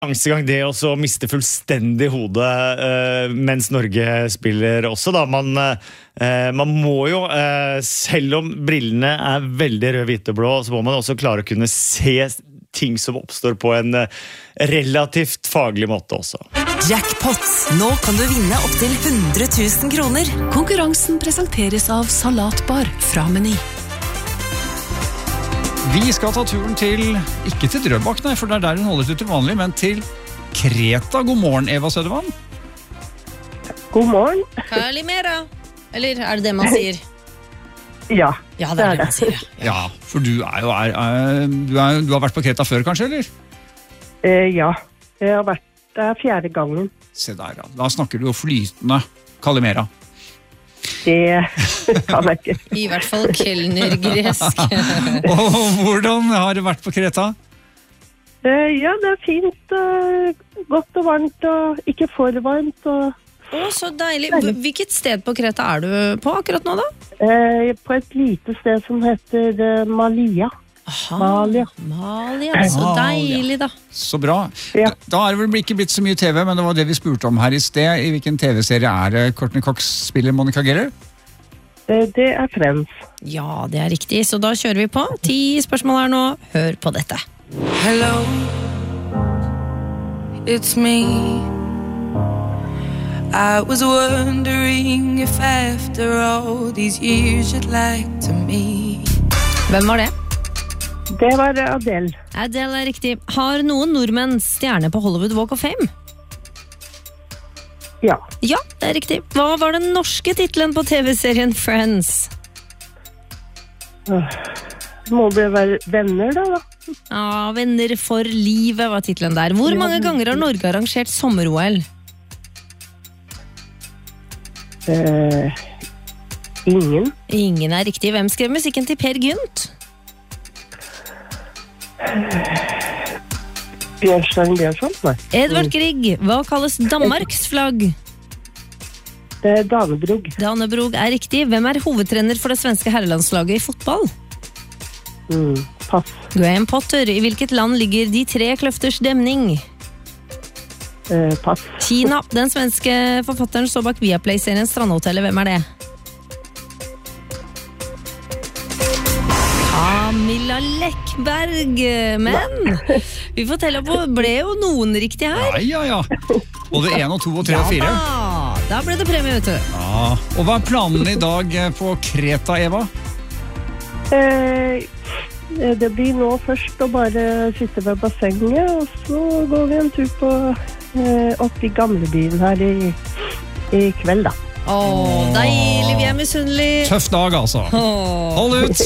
Gang det også miste fullstendig hodet mens Norge spiller også da. Man må jo, selv om brillene veldig rød, hvite og blå, så må man også klare å kunne se ting som oppstår på en relativt faglig måte også. Jackpot. Nå kan du vinne opp til 100 000 kroner. Konkurransen presenteres av Salatbar fra Meny. Vi skal ta turen til, ikke til Drøbak, nei, for det der hun holder til vanlig, men til Kreta. God morgen, Eva Sødervann. God morgen. Kalimera. Eller det man sier? Ja, ja det man sier. Ja, for du du har vært på Kreta før, kanskje, eller? Ja, jeg har vært der 4. gangen. Se der, ja. Da snakker du jo flytende Kalimera. Det kan jeg ikke. I hvert fall kelnergresk. Og hvordan har det vært på Kreta? Ja, det fint. Godt og varmt, og ikke for varmt. Så deilig. Hvilket sted på Kreta du på akkurat nå da? På et lite sted som heter Malia. Malia, så deilig da. Så bra. Ja. Da det vel ikke blitt så mye TV, men det var det vi spurte om her i sted. I hvilken TV-serie det Courtney Cox spiller Monica Geller? Det Friends. Ja, det riktig, så da kjører vi på. 10 spørsmål her nå, hør på dette. Hello, it's me. I was wondering if after all these years you'd like to meet. Hvem var det? Det var Adele. Adele riktig. Har noen nordmenn stjerne på Hollywood Walk of Fame? Ja. Ja, det riktig. Hva var den norske titlen på TV-serien Friends? Må det være Venner da? Ja, Venner for livet var titlen der. Hvor mange ganger har Norge arrangert sommer-OL? Ingen. Ingen riktig. Hvem skrev musikken til Per Gynt? Bjørnstein Bjørnson? Nei. Edvard Grieg. Hva kalles Danmarks flagg? Det Danebrog. Danebrog riktig. Hvem hovedtrener for det svenske herrelandslaget i fotball? Pass. Graham Potter. I hvilket land ligger de 3 kløfters demning? Pass. Kina. Den svenske forfatteren står bak Viaplay-serien Strandhotellet. Hvem det? Camilla Läckberg, men vi får telle på, ble jo noen riktig her. Ja. Både 1, 2, 3 og 4. Ja, da ble det premie, vet du. Ja. Og hva planen i dag på Kreta, Eva? Det blir nå først å bare sitte ved bassenget, og så går vi en tur på opp i gamlebyen her i kveld da. Deilig, vi misunnelige. Tøff dag altså. Hold ut.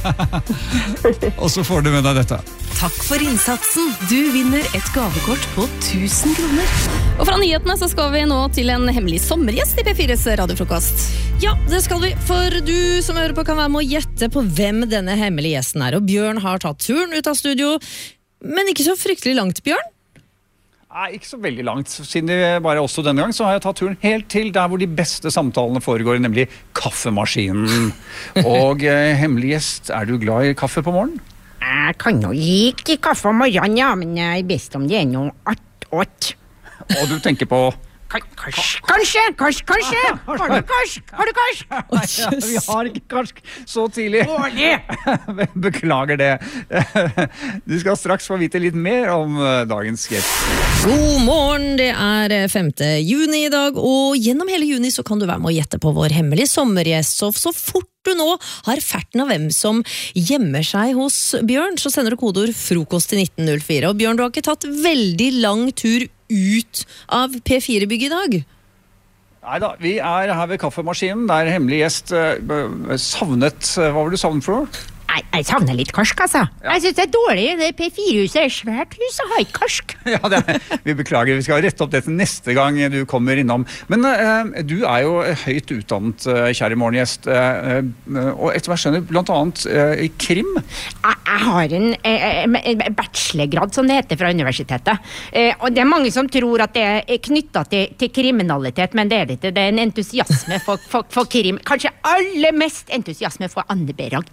Og så får du med deg dette. Takk for innsatsen. Du vinner et gavekort på 1000 kroner. Og fra nyhetene så skal vi nå til en hemmelig sommergjest i P4s radiofrokost. Ja, det skal vi, for du som hører på kan være med å gjette på hvem denne hemmelige gjesten Og Bjørn har tatt turen ut av studio, men ikke så fryktelig langt, Bjørn. Nei, ikke så veldig langt. Siden det bare også denne gang, så har jeg tatt turen helt til der hvor de beste samtalene foregår, nemlig kaffemaskinen. Og hemmelig gjest, du glad i kaffe på morgenen? Jeg kan jo like kaffe om morgenen, ja, men jeg er best om det noe artig. Og du tenker på... Kanskje. Har du karsk? Nei, vi har ikke karsk så tidlig. Beklager det. Du skal straks få vite litt mer om dagens gjest. God morgen, det 5. juni i dag, og gjennom hele juni så kan du være med å gjette på vår hemmelige sommergjest. Så fort du nå har ferten av hvem som gjemmer seg hos Bjørn, så sender du kodeord frokost til 1904. Og Bjørn, du har ikke tatt veldig lang tur ut av P4-bygget i dag? Neida, vi her ved kaffemaskinen, der hemmelig gjest savnet. Hva var det du savnet for noe? Jeg savner litt karsk, altså. Ja. Jeg synes det dårlig. Det P4-huset svært hus, og har ikke karsk. Ja, vi beklager. Vi skal rette opp dette neste gang du kommer innom. Men du jo høyt utdannet, kjære morgengjest, og etter hva jeg skjønner, blant annet i krim. Jeg har en bachelorgrad, som det heter, fra universitetet. Og det mange som tror at det knyttet til kriminalitet, men det det ikke. Det en entusiasme for krim. Kanskje aller mest entusiasme for Anne B. Ragde.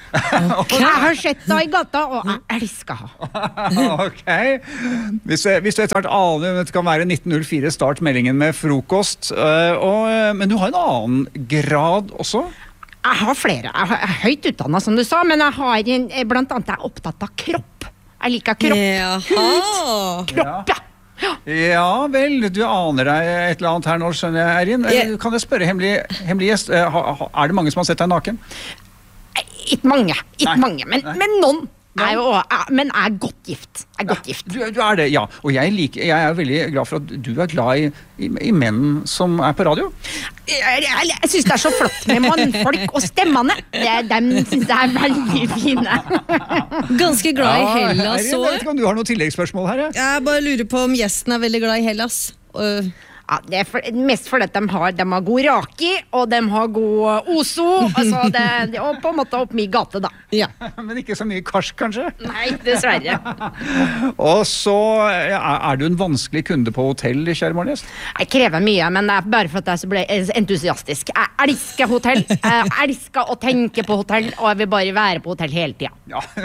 Jeg har sett henne i gata, og jeg elsker henne. Ok. Hvis du etter hvert aner, det kan være 1904 start meldingen med frokost. Men du har en annen grad også? Jeg har flere. Jeg er høyt utdannet, som du sa, men jeg har blant annet jeg er opptatt av kropp. Jeg liker kropp. Hud. Kropp, ja. Ja vel, du aner deg et eller annet her nå, skjønner jeg, Eirin. Kan jeg spørre hemmelig gjest, er det mange som har sett deg naken? Ikke mange, men noen. Men jeg er godt gift. Du er det, ja. Og jeg er veldig glad for at du er glad i menn som er på radio. Jeg synes det er så flott med mannfolk og stemmene. Dem synes jeg er veldig fine. Ganske glad i Hellas. Jeg vet ikke om du har noen tilleggsspørsmål her. Jeg bare lurer på om gjesten er veldig glad i Hellas. Ja, det er mest fordi de har god raki, og de har god oso, altså og på en måte opp mye gate da. Ja. Men ikke så mye karsk, kanskje? Nei, dessverre. Og så er du en vanskelig kunde på hotell, kjære Morgengjest? Jeg krever mye, men det er bare for at jeg ble entusiastisk. Jeg elsker hotell, jeg elsker å tenke på hotell, og jeg vil bare være på hotell hele tiden.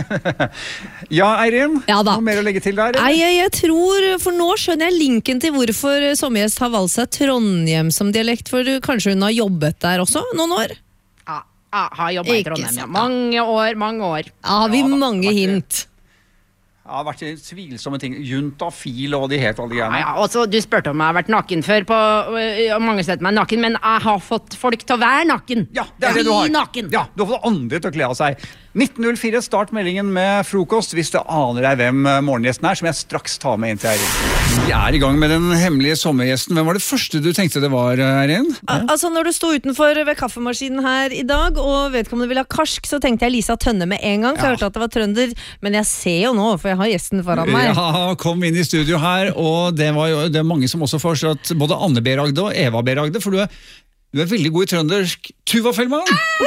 Ja, Eirin? Ja, noe mer å legge til der? Nei, jeg tror, for nå skjønner jeg linken til hvorfor sommergjest har valgt seg Trondheim som dialekt, for kanskje hun har jobbet der også noen år? Ja, jeg har jobbet i Trondheim, ja. Mange år. Ja, har vi mange hint? Det har vært tvilsomme ting. Juntafil og de helt alle greiene. Ja, altså, du spurte om jeg har vært naken før på mange steder meg naken, men jeg har fått folk til å være naken. Ja, det er det du har. Naken. Ja, du har fått andre til å kle av seg. 1904, start meldingen med frokost hvis det aner deg hvem morgengjesten er, som jeg straks tar med inn til Eirin. Vi er i gang med den hemmelige sommergjesten. Hvem var det første du tenkte det var, Eirin? Altså, når du sto utenfor ved kaffemaskinen her i dag, og vedkommende ville ha karsk, så tenkte jeg Lisa Tønne med en gang, for jeg hørte at det var trønder, men jeg ser jo nå, for jeg har gjesten foran meg. Ja, kom inn i studio her, og det er mange som også forstår at både Anne B. Ragde og Eva B. Ragde, for du er veldig god i trøndersk. Tuva Fellmann!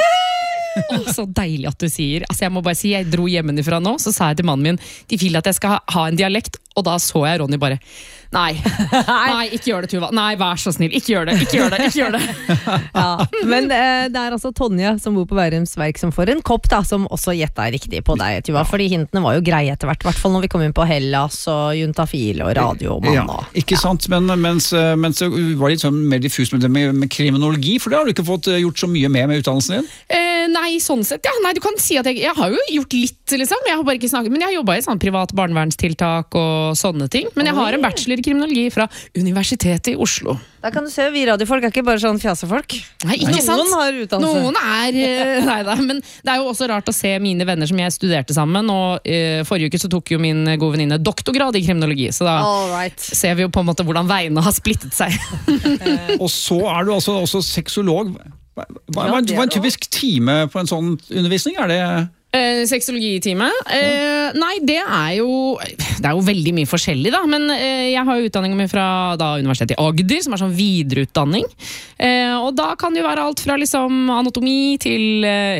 Så deilig at du sier. Altså, jeg må bare si, jeg dro hjemmefra nå, så sa jeg til mannen min, de vil at jeg skal ha en dialekt, og da så jeg Ronny bare, nei, ikke gjør det, Tuva. Nei, vær så snill, ikke gjør det. Ja, men det er altså Tonje som bor på Værums Verk som får en kopp da, som også gjettet riktig på deg, Tuva, fordi hintene var jo greie etter hvert, i hvert fall når vi kom inn på Hellas og Juntafil og Radio og Manna. Ja, ikke sant, men mens det var litt sånn mer diffus med det med kriminologi, for det har du ikke fått gjort så mye med utdannelsen din? Nei, sånn sett, ja. Nei, du kan si at jeg har jo gjort litt, liksom. Jeg har bare ikke snakket, men jeg har jobbet i sånn privat barnevernstiltak og sånne ting. Men jeg har en bachelor i kriminologi fra Universitetet i Oslo. Da kan du se, vi radiofolk er ikke bare sånn fjasefolk. Nei, ikke sant? Noen har utdannelse. Noen neida, men det er jo også rart å se mine venner som jeg studerte sammen, og forrige uke så tok jo min gode venninne doktorgrad i kriminologi, så da ser vi jo på en måte hvordan veiene har splittet seg. Og så er du altså også sexolog. Hva er en typisk time på en sånn undervisning? Er det... Sexologitime? Nei, det er jo veldig mye forskjellig da, men jeg har jo utdanningen min fra Universitetet i Agder, som er sånn videreutdanning, og da kan det jo være alt fra liksom anatomi til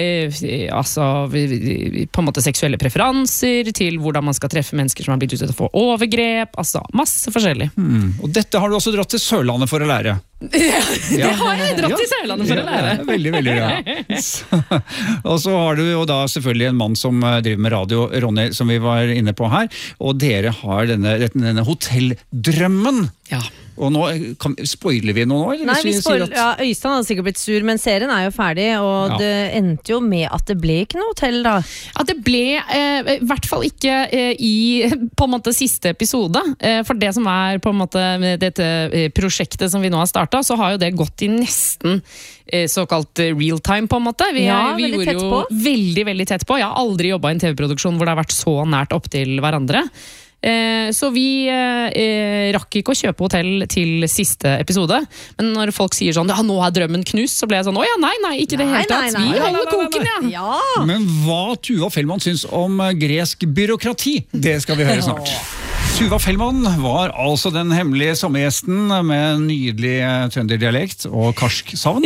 på en måte seksuelle preferanser, til hvordan man skal treffe mennesker som har blitt utsatt for overgrep, altså masse forskjellig. Og dette har du også dratt til Sørlandet for å lære? Det har jeg dratt til Sørlandet for å lære. Veldig, veldig bra. Og så har du jo da selvfølgelig en mann som driver med radio, Ronny, som vi var inne på her, og dere har denne hotelldrømmen. Ja. Og nå, spoiler vi noe nå? Eller? Nei, Øystein hadde sikkert blitt sur, men serien er jo ferdig, og det endte jo med at det ble ikke noe hotell da. At det ble, i hvert fall ikke i på en måte siste episode, for det som er på en måte dette prosjektet som vi nå har startet, så har jo det gått i nesten såkalt real time på en måte. Vi gjorde jo veldig, veldig tett på. Jeg har aldri jobbet i en TV-produksjon hvor det har vært så nært opp til hverandre. Så vi rakk ikke å kjøpe hotell til siste episode, men når folk sier sånn, ja, nå er drømmen knust, så ble jeg sånn, åja, nei, ikke det helt tatt. Vi holder koken, ja. Men hva Tuva Fellmann syns om gresk byråkrati, det skal vi høre snart. Tuva Fellmann var altså den hemmelige sommergjesten med nydelig trønderdialekt og karsk savn.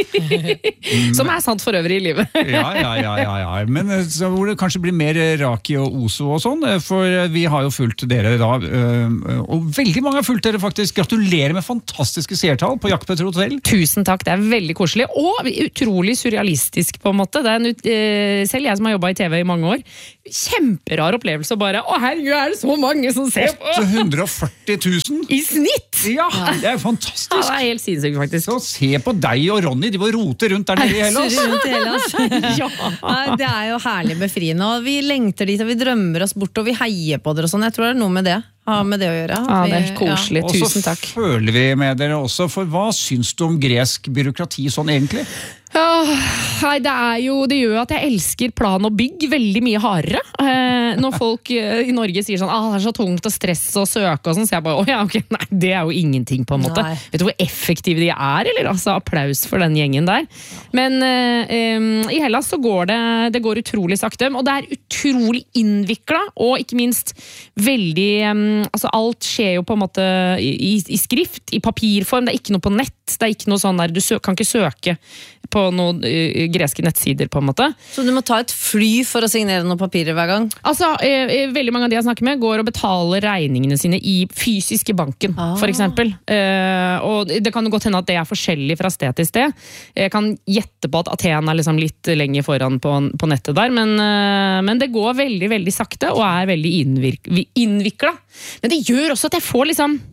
Som sant for øvrig i livet. Ja. Men så hvor det kanskje blir mer Raki og Oso og sånn, for vi har jo fulgt dere da, og veldig mange har fulgt dere faktisk. Gratulerer med fantastiske seertall på Jaktpetter Hotel. Tusen takk, det veldig koselig, og utrolig surrealistisk på en måte. Det selv jeg som har jobbet i TV i mange år, kjemperar opplevelse å bare, herregud, det så mange som ser 840 000 i snitt! Ja, det fantastisk. Ja, det helt sinnssykt faktisk. Så se på deg og Ronny, de var rote rundt der nede i Hellas. Ja. Nei, det jo herlig befriende, og vi lengter dit, og vi drømmer oss bort, og vi heier på dere og sånn. Jeg tror det noe med det. Med det å gjøre. Ja, det koselig. Tusen takk. Og så føler vi med dere også, for hva syns du om gresk byråkrati sånn egentlig? Nei, det gjør at jeg elsker plan og bygg veldig mye hardere. Når folk i Norge sier sånn, det så tungt og stress og søke og sånn, så jeg bare, ok, nei, det jo ingenting på en måte. Nei. Vet du hvor effektive de eller? Altså, applaus for den gjengen der. Men i Hellas så går det går utrolig sakte, og det utrolig innviklet, og ikke minst veldig, altså alt skjer jo på en måte i skrift, i papirform, det ikke noe på nett, det ikke noe sånn der, du kan ikke søke på noen greske nettsider på en måte. Så du må ta et fly for å signere noen papirer hver gang? Altså, veldig mange av de jeg snakker med går og betaler regningene sine i fysiske banken, for eksempel. Og det kan jo godt hende at det forskjellig fra sted til sted. Jeg kan gjette på at Aten liksom litt lenger foran på nettet der, men det går veldig, veldig sakte og veldig innviklet. Men det gjør også at jeg får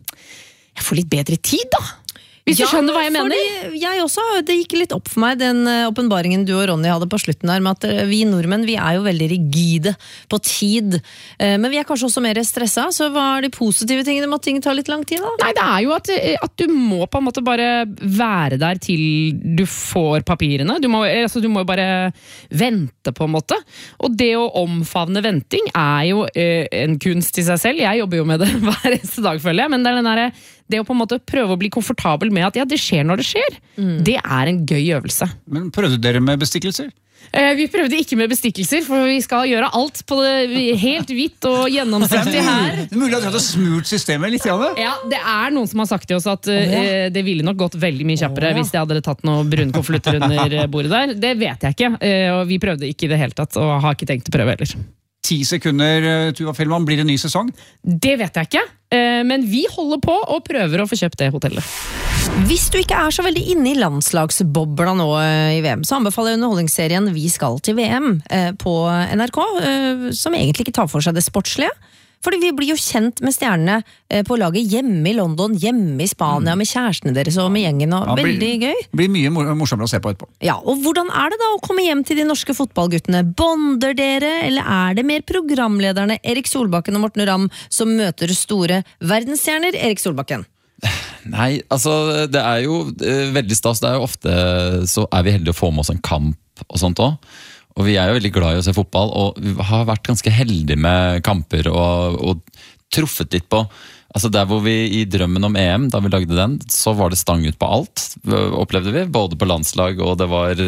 litt bedre tid da. Hvis du skjønner hva jeg mener? Jeg også, det gikk litt opp for meg, den åpenbaringen du og Ronny hadde på slutten der, med at vi nordmenn, vi jo veldig rigide på tid, men vi kanskje også mer stresset, så hva de positive tingene med at ting tar litt lang tid da? Nei, det jo at du må på en måte bare være der til du får papirene, du må jo bare vente på en måte, og det å omfavne venting jo en kunst i seg selv, jeg jobber jo med det hver eneste dag føler jeg, men det den der det å på en måte prøve å bli komfortabel med at det skjer når det skjer, det en gøy øvelse. Men prøvde dere med bestikkelser? Vi prøvde ikke med bestikkelser, for vi skal gjøre alt på det helt hvitt og gjennomsiktig her. Det mulig at du hadde smurt systemet litt, Janne? Ja, det noen som har sagt til oss at det ville nok gått veldig mye kjappere hvis jeg hadde tatt noen brune konvolutter under bordet der. Det vet jeg ikke, og vi prøvde ikke i det hele tatt, og har ikke tenkt å prøve heller. 10 sekunder, Tuva Fellmann, blir det ny sesong? Det vet jeg ikke, men vi holder på og prøver å få kjøpt det hotellet. Hvis du ikke så veldig inne i landslagsbobla nå i VM, så anbefaler jeg underholdningsserien Vi skal til VM på NRK, som egentlig ikke tar for seg det sportslige. Fordi vi blir jo kjent med stjernene på laget hjemme i London, hjemme i Spania, med kjærestene deres og med gjengen, og veldig gøy. Det blir mye morsommere å se på etterpå. Ja, og hvordan det da å komme hjem til de norske fotballguttene? Bonder dere, eller det mer programlederne Erik Solbakken og Morten Ramm som møter store verdensstjerner? Erik Solbakken? Nei, altså det jo veldig stas. Det jo ofte så vi heldige å få med oss en kamp og sånt også. Og vi jo veldig glad i å se fotball, og vi har vært ganske heldige med kamper og truffet litt på. Altså der hvor vi i drømmen om EM, da vi lagde den, så var det stang ut på alt, opplevde vi. Både på landslag, og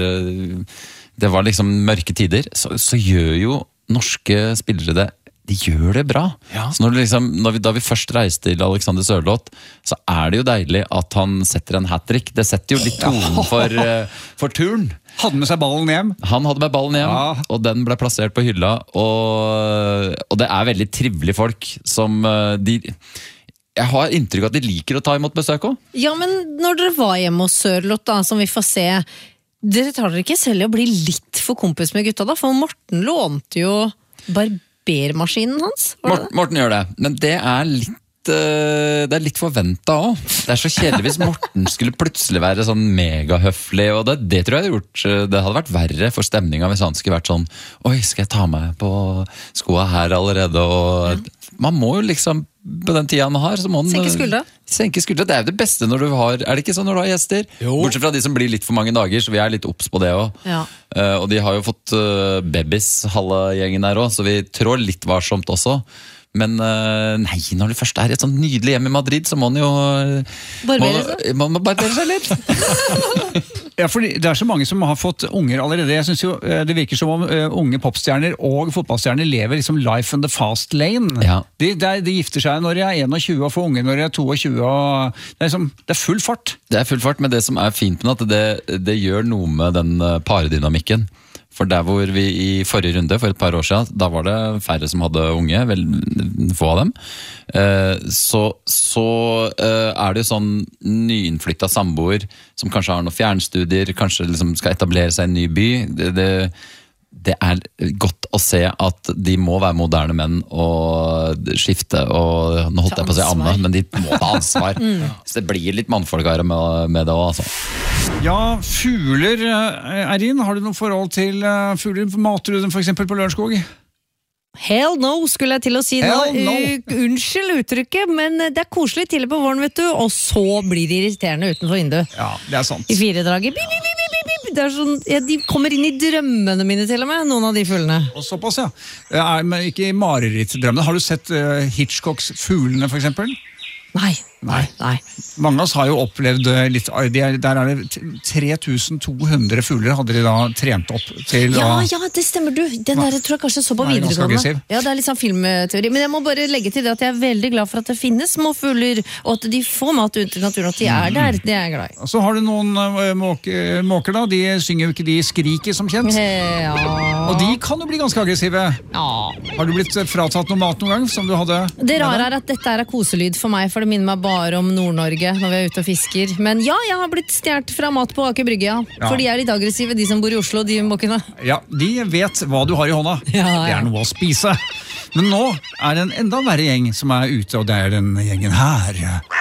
det var liksom mørke tider. Så gjør jo norske spillere det. De gjør det bra. Ja. Så da vi først reiste til Alexander Sørloth, så det jo deilig at han setter en hat-trick. Det setter jo litt tonen for turen. Hadde med seg ballen hjem? Han hadde med ballen hjem, og den ble plassert på hylla. Og det veldig trivelige folk som jeg har inntrykk av at de liker å ta imot besøk også. Ja, men når dere var hjemme hos Sørloth, da, som vi får se, dere tar dere ikke selv å bli litt for kompis med gutta da? For Morten lånte jo barbermaskinen hans. Morten gjør det, men det litt det litt forventet også. Det så kjedelig hvis Morten skulle plutselig være sånn megahøflig, og det tror jeg det hadde vært verre for stemninga hvis han skulle vært sånn, oi, skal jeg ta meg på skoa her allerede, og man må jo liksom på den tida han har, så må han senke skuldra. Det jo det beste når du har, det ikke sånn når du har gjester? Jo. Bortsett fra de som blir litt for mange dager, så vi litt obs på det også. Ja. Og de har jo fått babies, halve gjengen her også, så vi trår litt varsomt også. Men nei, når du først i et sånt nydelig hjem i Madrid, så må han jo barbere seg litt. Ja, for det så mange som har fått unger allerede. Jeg synes jo det virker som om unge popstjerner og fotballstjerner lever liksom life on the fast lane. Ja. De gifter seg når de 21 og får unger når de 22. Og det full fart. Det full fart, men det som fint med det gjør noe med den paredynamikken. For der hvor vi i forrige runde, for et par år siden, da var det færre som hadde unge, vel få av dem. Så det jo sånn nyinnflyttet samboer som kanskje har noen fjernstudier, kanskje liksom skal etablere seg i en ny by. Det godt å se at de må være moderne menn og skifte, og nå holdt jeg på å si Anne, men de må ta ansvar. Så det blir litt mannfolkere med det også, altså. Ja, fugler, Erin, har du noe forhold til fugler? Mater du dem for eksempel på Lørenskog? Hell no, skulle jeg til å si nå. No. Unnskyld uttrykket, men det koselig tidlig på våren, vet du, og så blir det irriterende utenfor vinduet. Ja, det sant. I 4-draget. Det sånn, de kommer inn i drømmene mine til og med, noen av de fuglene. Og såpass, ja. Men ikke i marerittdrømmene. Har du sett Hitchcocks Fuglene, for eksempel? Nei. Mange av oss har jo opplevd litt, der det 3200 fugler hadde de da trent opp til Ja, det stemmer du. Den der tror jeg kanskje så på videregående. Ja, det litt sånn filmteori. Men jeg må bare legge til det at jeg veldig glad for at det finnes små fugler, og at de får mat ute i naturen, at de der. Det jeg glad i. Og så har du noen måker da, de synger jo ikke de skriker som kjent. Ja. Og de kan jo bli ganske aggressive. Ja. Har du blitt fratatt noe mat noen gang som du hadde? Det rare at dette koselyd for meg, for det minner meg bare om Nord-Norge når vi ute og fisker. Men ja, jeg har blitt stjert fra mat på Aker Brygge, ja. For de litt aggressive, de som bor i Oslo, de måkene. Ja, de vet hva du har i hånda. Ja. Det noe å spise. Men nå det en enda verre gjeng som ute, og det den gjengen her.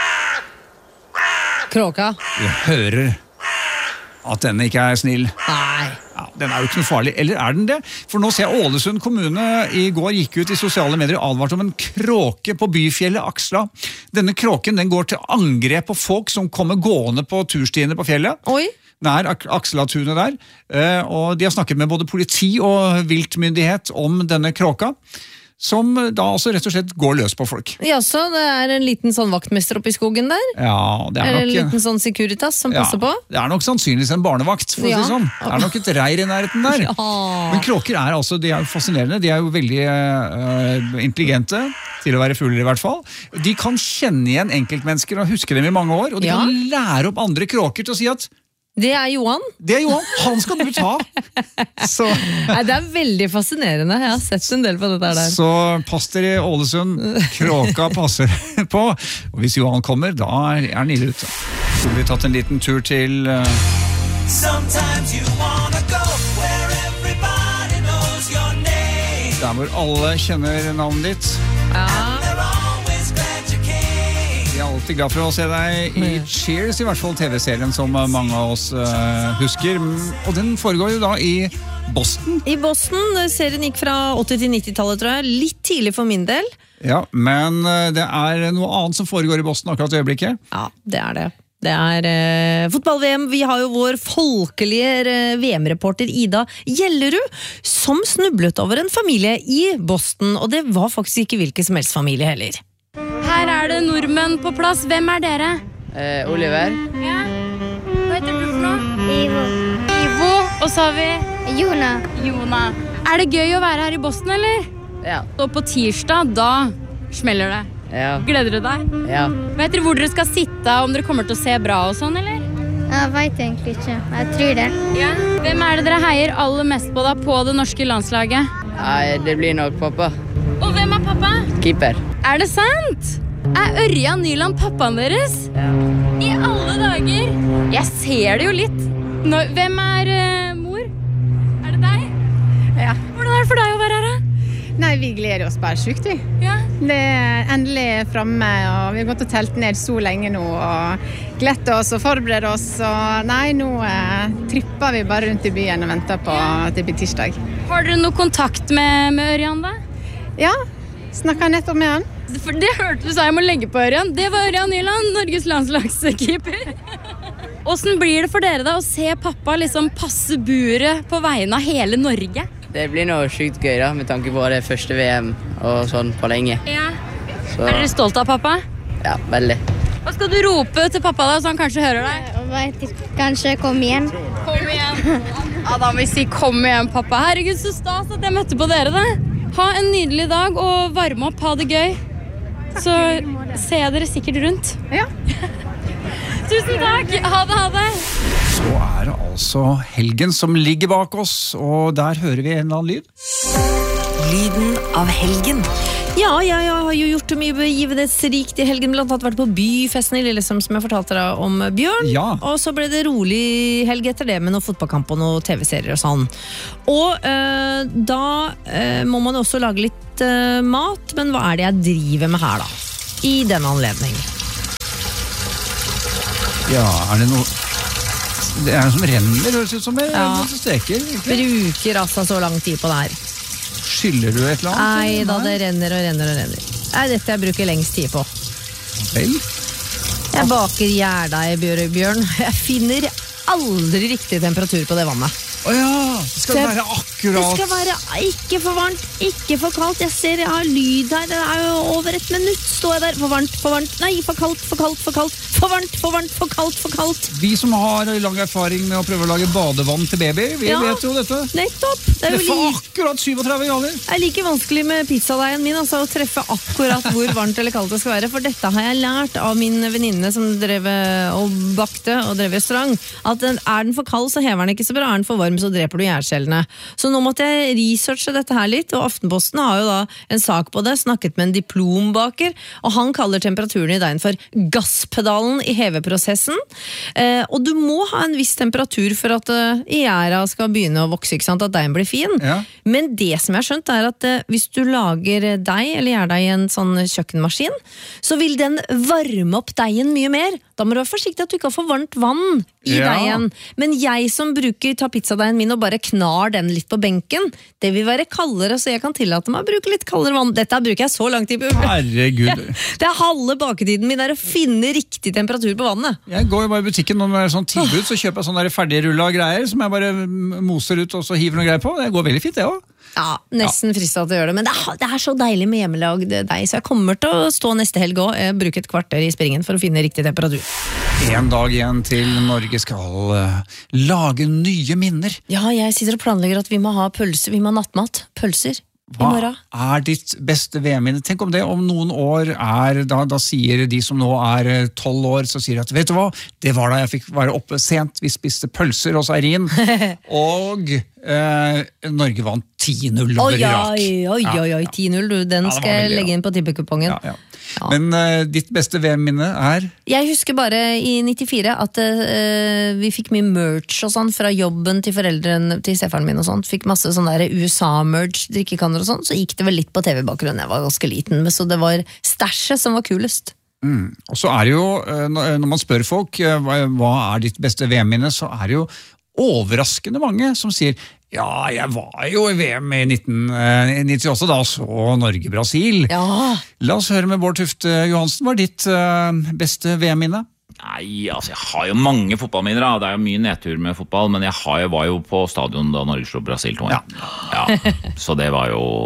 Kråka. Jeg hører at denne ikke snill. Nei. Ja, den jo ikke noe farlig, eller den det? For nå ser jeg Ålesund kommune i går gikk ut i sosiale medier og advarte om en kråke på byfjellet Aksla. Denne kråken den går til angrep på folk som kommer gående på turstiene på fjellet. Oi. Nær Akslatunet der. Og de har snakket med både politi og viltmyndighet om denne kråka, som da altså rett og slett går løs på folk. Ja, så det en liten sånn vaktmester oppe i skogen der? Ja, det nok... en liten sånn Securitas som passer på? Det nok sannsynligvis en barnevakt, for å si sånn. Det nok et reir i nærheten der. Ja. Men kråker altså, de jo fascinerende, de jo veldig intelligente, til å være fugler i hvert fall. De kan kjenne igjen enkeltmennesker og huske dem i mange år, og de kan lære opp andre kråker til å si at det Johan. Det Johan, han skal du ta. Så. Nei, det veldig fascinerende, jeg har sett en del på dette der. Så pass dere i Ålesund, kråka passer på, og hvis Johan kommer, da han ille ute. Så vi tatt en liten tur til der hvor alle kjenner navnet ditt. Ja. Jeg alltid glad for å se deg i Cheers, i hvert fall TV-serien som mange av oss husker. Og den foregår jo da i Boston. I Boston, serien gikk fra 80- til 90-tallet, tror jeg. Litt tidlig for min del. Ja, men det noe annet som foregår i Boston akkurat i øyeblikket. Ja, det det. Det fotball-VM. Vi har jo vår folkelige VM-reporter Ida Gjellerud, som snublet over en familie i Boston, og det var faktisk ikke hvilken som helst familie heller. Her det nordmenn på plass. Hvem dere? Oliver. Ja. Hva heter du for noe? Ivo. Og så har vi? Jona. Det gøy å være her i Boston, eller? Ja. Og på tirsdag, da smeller det. Ja. Gleder du deg? Ja. Vet dere hvor dere skal sitte, om dere kommer til å se bra og sånn, eller? Jeg vet egentlig ikke. Jeg tror det. Ja. Hvem det dere heier aller mest på da, på det norske landslaget? Nei, det blir nok pappa. Og hvem pappa? Keeper. Det sant? Ørjan Nyland pappaen deres? Ja. I alle dager? Jeg ser det jo litt. Hvem mor? Det deg? Ja. Hvordan det for deg å være her, da? Nei, vi gleder oss bare sykt, vi. Ja. Det endelig fremme, og vi har gått og telt ned så lenge nå, og gledt oss og forberedt oss, og nei, nå tripper vi bare rundt i byen og venter på at det blir tirsdag. Har dere noe kontakt med Ørjan, da? Ja, snakket nettopp med han. For det hørte du sa jeg må legge på Ørjan. Det var Ørjan Nyland, Norges landslagskeeper. Hvordan blir det for dere da å se pappa liksom passe buret på vegne av hele Norge? Det blir noe sykt gøy da, med tanke på det første VM og sånn på lenge. Ja. Så, Er dere stolt av pappa? ja, veldig. Hva skal du rope til pappa da, så han kanskje hører deg? Jeg vet ikke, kanskje kom igjen. Kom igjen. Ja, da må vi si kom igjen, pappa. Herregud, så stas at jeg møtte på dere da. Ha en nydelig dag og varme opp, ha det gøy. Så ser jeg dere sikkert rundt. Ja. Tusen takk. Ha det. Så er det altså helgen som ligger bak oss, og der hører vi en eller annen lyd. Lyden av helgen. Ja, jeg har jo gjort mye begivenhetsrikt i helgen, blant annet vært på byfesten i Lillesand, som jeg fortalte deg om, Bjørn. Ja. Og så ble det rolig helg etter det med noen fotballkamp og noen TV-serier og sånn. Og da må man også lage litt mat, men hva er det jeg driver med her da? I denne anledning. Ja, er det noe... Det er noe som renner, høres ut som det steker. Bruker altså så lang tid på det her. Skyller du et eller annet? Nei da, det renner og renner og renner. Det er dette jeg bruker lengst tid på. Vel? Jeg baker gjærdeig, Bjørn. Jeg finner aldri riktig temperatur på det vannet. Åja, det skal være akkurat. Det skal være ikke for varmt, ikke for kaldt. Jeg ser jeg har lyd her, det er jo over et minutt står jeg der. For varmt, nei, for kaldt, for kaldt, for kaldt. For varmt, for kaldt, for kaldt. Vi som har lang erfaring med å prøve å lage badevann til baby, vi vet jo dette. Nettopp. Det er akkurat 37 grader. Det er like vanskelig med pizzadeigen min, altså å treffe akkurat hvor varmt eller kaldt det skal være, for dette har jeg lært av min venninne som drev og bakte og drev restaurant, at er den for kald så hever den ikke så bra, er den for varm så dreper du gjærcellene. Så nå måtte jeg researche dette her litt, og Aftenposten har jo da en sak på det, snakket med en diplombaker, og han kaller temperaturen i deigen for gasspedalen i heveprosessen. Og du må ha en viss temperatur for at gjæra skal begynne å vokse, ikke sant, at deigen blir fin. Ja. Men det som jeg har skjønt er at hvis du lager deig eller gjærdeig i en sånn kjøkkenmaskin, så vil den varme opp deigen mye mer. Da må du være forsiktig at du ikke har for varmt vann i deigen. Men jeg som tar pizzadeigen min og bare knar den litt på benken, det vil være kaldere, så jeg kan tillate meg å bruke litt kaldere vann. Dette bruker jeg så lang tid på. Herregud. Det er halve baketiden min, det er å finne riktig temperatur på vannet. Jeg går jo bare i butikken når det er sånn tilbud, så kjøper jeg sånne ferdigrulla greier som jeg bare moser ut og så hiver noe greier på. Det går veldig fint, det også. Ja, nesten fristet til å gjøre det, men det er så deilig med hjemmelagd deig, så jeg kommer til å stå neste helg også, bruke et kvarter i springen for å finne riktig temperatur. En dag igjen til Norge skal lage nye minner. Ja, jeg sitter og planlegger at vi må ha pølser, vi må ha nattmat, pølser. Hva er ditt beste VM-minne? Tenk om det om noen år da sier de som nå er 12 år, så sier de at vet du hva, det var da jeg fikk være oppe sent, vi spiste pølser hos Eirin, og Norge vant 10-0 over Irak. Oi, 10-0, den skal jeg legge inn på tippekupongen. Ja. Men ditt beste VM-minne er? Jeg husker bare i 94 at vi fikk mye merch og sånn fra jobben til foreldrene til stefaren min og sånt. Fikk masse sånn der USA-merch, drikkekanner og sånn. Så gikk det vel litt på TV-bakgrunnen. Jeg var ganske liten, men så det var stashet som var kulest. Og så er det jo, når man spør folk hva er ditt beste VM-minne, så er det jo overraskende mange som sier ja, jeg var jo i VM i 1998 da, så Norge-Brasil. Ja. La oss høre med Bård Tufte Johansen, hva er ditt beste VM-minne? Nei, altså jeg har jo mange fotballminner, det er jo mye nedtur med fotball, men jeg var jo på stadion da Norge slo Brasil 2-1. Ja, så det var jo,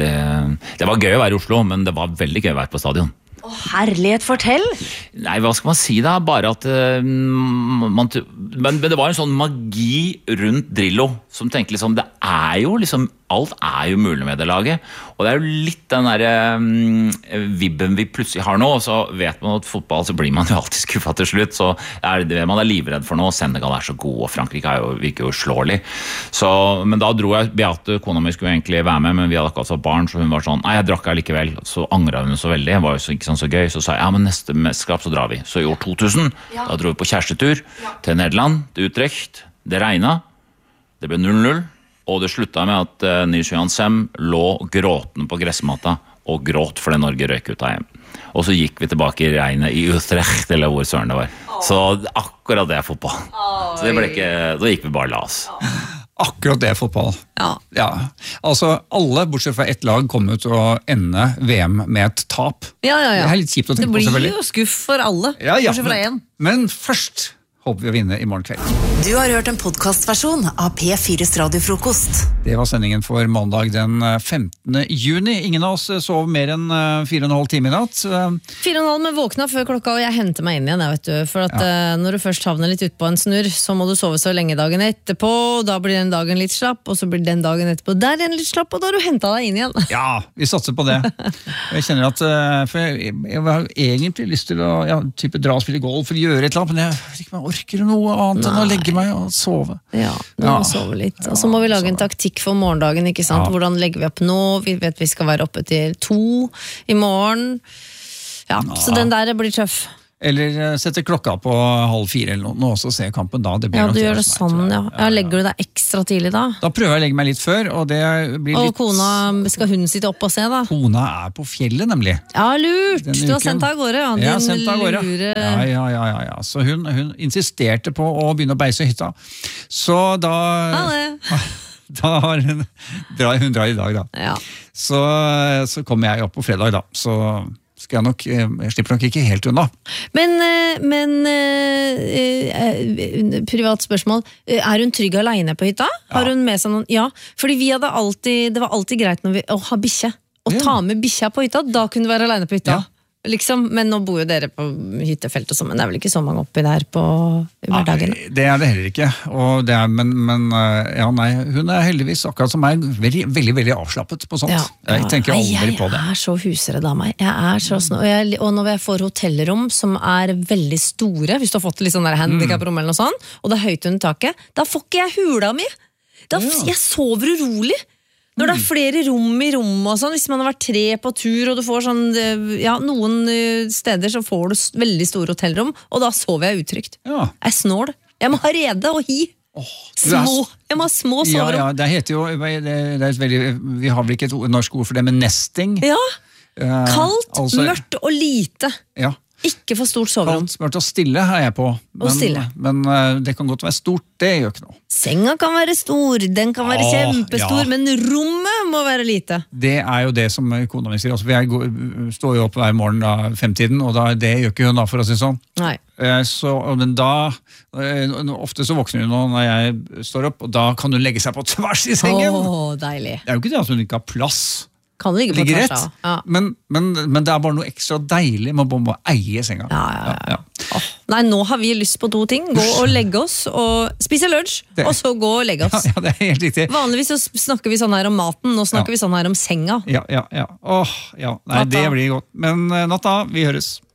det var gøy å være i Oslo, men det var veldig gøy å være på stadion. Herlighet, fortell! Nei, hva skal man si da? Bare at men det var en sånn magi rundt Drillo, som tenker liksom, det er jo liksom, alt er jo mulig med det laget, og det er jo litt den der vibben vi plutselig har nå, og så vet man at fotball, så blir man jo alltid skuffet til slutt, så er det man er livredd for nå. Senegal er så god, og Frankrike virker jo slårlig. Men da dro jeg, Beate, kona mi skulle egentlig være med, men vi hadde akkurat så barn, så hun var sånn, nei, jeg drakk her likevel, så angret hun så veldig, det var jo ikke sånn så gøy, så sa jeg, ja, men neste mesterskap så drar vi. Så i år 2000, da dro vi på kjærestetur til Nederland, til Utrecht, det regnet, det ble 0-0, og det sluttet med at Nils Johan Sem lå gråten på gressmatta og gråt fordi Norge røyk ut av hjem. Og så gikk vi tilbake i regnet i Utrecht, eller hvor søren det var. Så akkurat det er fotball. Så det ble ikke, da gikk vi bare la oss. Akkurat det er fotball. Ja. Altså, alle, bortsett fra ett lag, kommer til å ende VM med et tap. Ja. Det er litt kjipt å tenke på, selvfølgelig. Det blir jo skuff for alle, bortsett fra en. Men først håper vi å vinne i morgen kveld. Du har hørt en podcastversjon av P4s radiofrokost. Det var sendingen for mandag den 15. juni. Ingen av oss sov mer enn 4,5 timer i natt. 4,5, men våkna før klokka, og jeg henter meg inn igjen, vet du. For at når du først havner litt ut på en snurr, så må du sove så lenge dagen etterpå, da blir den dagen litt slapp, og så blir den dagen etterpå der en litt slapp, og da har du hentet deg inn igjen. Ja, vi satser på det. Jeg kjenner at for jeg har egentlig lyst til å type dra og spille golf eller gjøre et eller annet, men jeg orker noe annet enn å legge meg og sove. Ja, du må sove litt. Og så må vi lage en taktikk for morgendagen, ikke sant? Hvordan legger vi opp nå? Vi vet vi skal være oppe til 2 i morgen. Så den der blir tøff. Eller sette klokka på 3:30 eller noe, og så se kampen da. Det blir du gjør det sånn, legger du deg ekstra tidlig da? Da prøver jeg å legge meg litt før, og det blir litt... Og kona, skal hun sitte opp og se da? Kona på fjellet, nemlig. Ja, lurt! Du har sendt av gårde, Jeg har sendt av gårde. Ja. Så hun insisterte på å begynne å beise hytta. Så da... Hun drar i dag da. Ja. Så kommer jeg opp på fredag da, så... Jeg slipper nok ikke helt unna. Men privat spørsmål, hun trygg alene på hytta? Har hun med seg noen? Ja, fordi det var alltid greit å ha bikkje. Å ta med bikkja på hytta, da kunne du være alene på hytta. Liksom, men nå bor jo dere på hyttefelt og sånn, men det er vel ikke så mange oppi der på hverdagen? Nei, det er det heller ikke. Og det er, hun er heldigvis akkurat som meg veldig, veldig, veldig avslappet på sånt. Jeg tenker aldri på det. Jeg er så husredd av meg. Jeg er så og når jeg får hotellrom som er veldig store, hvis du har fått litt sånn der handicap-rom eller noe sånt, og det er høyt under taket, da får ikke jeg hula mi. Jeg sover urolig. Når det er flere rom i rommet og sånn, hvis man har vært 3 på tur, og du får sånn, noen steder så får du veldig store hotellrom, og da sover jeg utrygt. Jeg snår det. Jeg må ha rede og hi. Jeg må ha små soverom. Ja, det heter jo, vi har vel ikke et norsk ord for det, men nesting. Ja, kaldt, mørkt og lite. Ja. Ikke for stort soverom. Kaldt, mørkt og stille er jeg på. Men det kan godt være stort, det gjør ikke noe. Senga kan være stor, den kan være kjempestor, men rommet må være lite. Det er jo det som kona mi sier. Jeg står jo opp hver morgen da, 5-tiden, og det gjør ikke hun da, for å si sånn. Nei. Men da, ofte så våkner hun når jeg står opp, og da kan hun legge seg på tvers i sengen. Deilig. Det er jo ikke det at hun ikke har plass. Kan det ligge på tvers da? Men det er bare noe ekstra deilig med å eie senga. Nei, nå har vi lyst på 2 ting. Gå og legge oss og spise lunsj, og så gå og legge oss. Ja, det er helt riktig. Vanligvis så snakker vi sånn her om maten, nå snakker vi sånn her om senga. Nei, det blir godt. Men natta, vi høres.